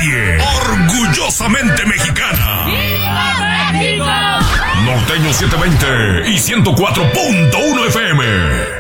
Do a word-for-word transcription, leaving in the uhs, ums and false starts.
nadie. Orgullosamente mexicana. ¡Viva México! Norteño setecientos veinte y ciento cuatro punto uno F M.